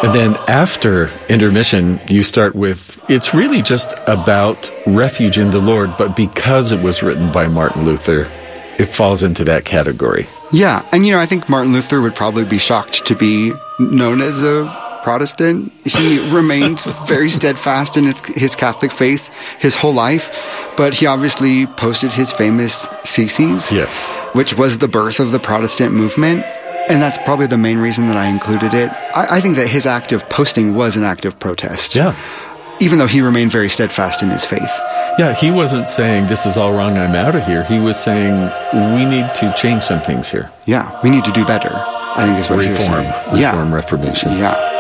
And then after intermission, you start with, it's really just about refuge in the Lord, but because it was written by Martin Luther, it falls into that category. Yeah, and I think Martin Luther would probably be shocked to be known as a Protestant. He remained very steadfast in his Catholic faith his whole life, but he obviously posted his famous Theses, yes, which was the birth of the Protestant movement. And that's probably the main reason that I included it. I think that his act of posting was an act of protest. Yeah. Even though he remained very steadfast in his faith. Yeah, he wasn't saying, this is all wrong, I'm out of here. He was saying, we need to change some things here. Yeah, we need to do better, I think is what he was saying. Reform, Reformation. Yeah.